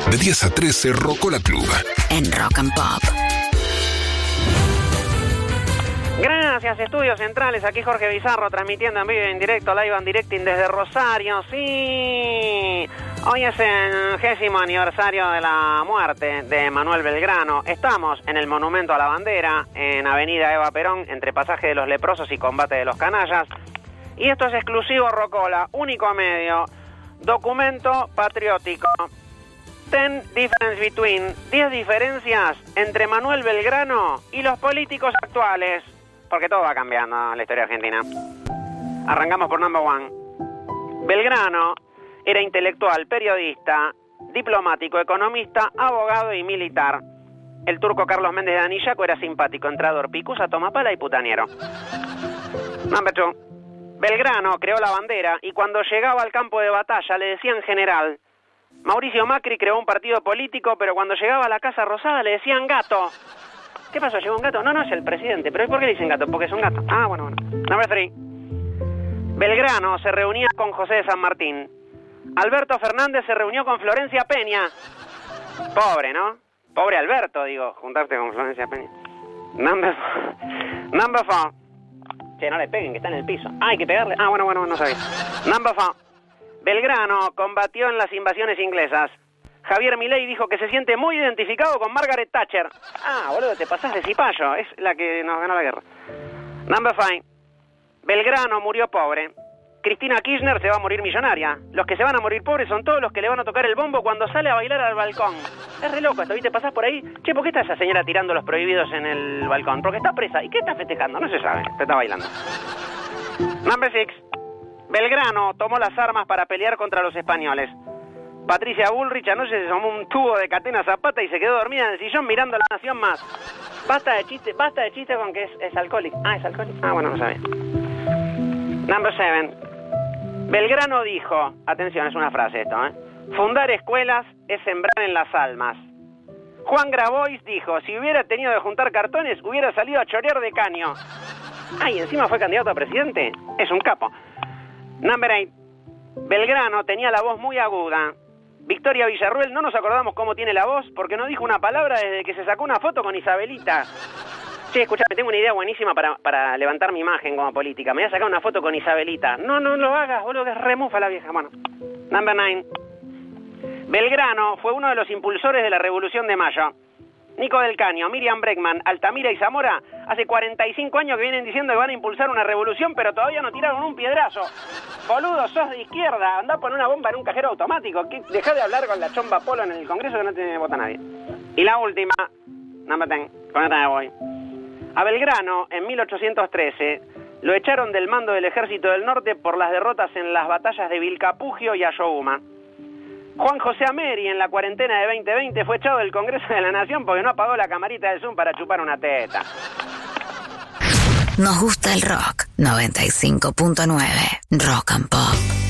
De 10 a 13, Rocola Club. En Rock and Pop. Gracias, Estudios Centrales. Aquí Jorge Bizarro transmitiendo en vivo y en directo, live and directing desde Rosario. Sí, hoy es el 10º aniversario de la muerte de Manuel Belgrano. Estamos en el Monumento a la Bandera, en Avenida Eva Perón, entre Pasaje de los Leprosos y Combate de los Canallas. Y esto es exclusivo Rocola, único medio, documento patriótico. 10 difference between, 10 diferencias entre Manuel Belgrano y los políticos actuales. Porque todo va cambiando en la historia argentina. Arrancamos por number one. Belgrano era intelectual, periodista, diplomático, economista, abogado y militar. El turco Carlos Méndez de Anillaco era simpático, entrador, picusa, tomapala y putaniero. Number two. Belgrano creó la bandera y cuando llegaba al campo de batalla le decían general. Mauricio Macri creó un partido político, pero cuando llegaba a la Casa Rosada le decían gato. ¿Qué pasó? ¿Llegó un gato? No, es el presidente. ¿Pero por qué le dicen gato? Porque es un gato. Ah, bueno. Number three. Belgrano se reunía con José de San Martín. Alberto Fernández se reunió con Florencia Peña. Pobre, ¿no? Pobre Alberto, digo, juntarte con Florencia Peña. Number four. Che, no le peguen, que está en el piso. Ah, hay que pegarle. Ah, bueno, no sabía. Number four. Belgrano combatió en las invasiones inglesas. Javier Milei dijo que se siente muy identificado con Margaret Thatcher. Ah, boludo, te pasás de cipayo. Es la que nos ganó la guerra. Number five. Belgrano murió pobre. Cristina Kirchner se va a morir millonaria. Los que se van a morir pobres son todos los que le van a tocar el bombo cuando sale a bailar al balcón. Es re loco esto, ¿viste? Pasás por ahí. Che, ¿por qué está esa señora tirando los prohibidos en el balcón? Porque está presa. ¿Y qué está festejando? No se sabe. Se está bailando. Number six. Belgrano tomó las armas para pelear contra los españoles. Patricia Bullrich anoche se tomó un tubo de Catena Zapata y se quedó dormida en el sillón mirando La Nación Más. Basta de chiste con que es alcohólico. Ah, es alcohólico. Ah, bueno, no sabía. Number seven. Belgrano dijo, atención, es una frase esto, fundar escuelas es sembrar en las almas. Juan Grabois dijo, si hubiera tenido de juntar cartones, hubiera salido a chorear de caño. Ay, encima fue candidato a presidente. Es un capo. Number eight. Belgrano tenía la voz muy aguda. Victoria Villarruel, no nos acordamos cómo tiene la voz porque no dijo una palabra desde que se sacó una foto con Isabelita. Che, escuchame, tengo una idea buenísima para levantar mi imagen como política. Me voy a sacar una foto con Isabelita. No lo hagas, boludo, que es remufa la vieja. Bueno, number nine. Belgrano fue uno de los impulsores de la Revolución de Mayo. Nico del Caño, Miriam Bregman, Altamira y Zamora hace 45 años que vienen diciendo que van a impulsar una revolución, pero todavía no tiraron un piedrazo. Boludo, sos de izquierda, andá a poner una bomba en un cajero automático. Dejá de hablar con la chomba Polo en el Congreso que no te vota nadie. Y la última, number 10, con esta me voy. A Belgrano, en 1813, lo echaron del mando del Ejército del Norte por las derrotas en las batallas de Vilcapugio y Ayohuma. Juan José Ameri en la cuarentena de 2020 fue echado del Congreso de la Nación porque no apagó la camarita de Zoom para chupar una teta. Nos gusta el rock. 95.9 Rock and Pop.